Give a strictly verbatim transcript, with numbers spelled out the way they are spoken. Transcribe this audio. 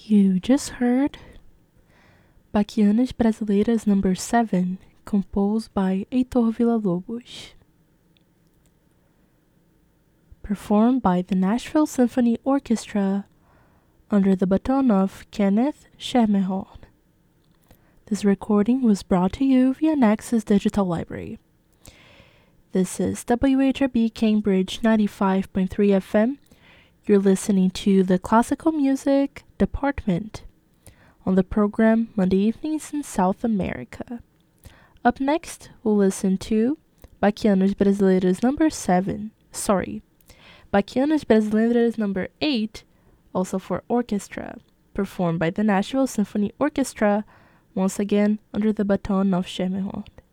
You just heard Baquianas Brasileiras number seven, composed by Heitor Villa-Lobos. Performed by the Nashville Symphony Orchestra under the baton of Kenneth Schermerhorn. This recording was brought to you via Nexus Digital Library. This is W H R B Cambridge ninety-five point three F M. You're listening to the Classical Music Department on the program Monday Evenings in South America. Up next, we'll listen to Baquianas Brasileiras number seven, sorry, Baquianas Brasileiras number eight, also for orchestra, performed by the Nashville Symphony Orchestra, once again under the baton of Schermerhorn.